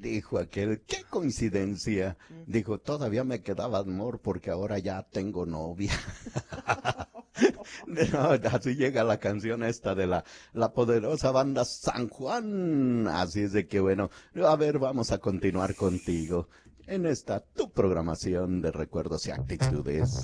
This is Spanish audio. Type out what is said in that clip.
Dijo aquel, qué coincidencia. Dijo, todavía me quedaba amor porque ahora ya tengo novia. No, así llega la canción esta de la poderosa banda San Juan. Así es de que bueno, a ver, vamos a continuar contigo en esta tu programación de recuerdos y actitudes.